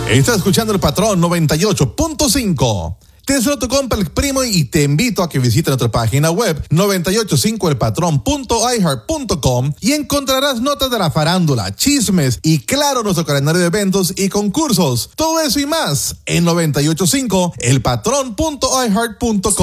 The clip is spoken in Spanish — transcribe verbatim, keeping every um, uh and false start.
Estás escuchando El Patrón noventa y ocho punto cinco. Te deseo tu compa el primo y te invito a que visites nuestra página web noventa y ocho cinco el patrón punto i heart punto com y encontrarás notas de la farándula, chismes y claro nuestro calendario de eventos y concursos. Todo eso y más en noventa y ocho cinco el patrón punto i heart punto com.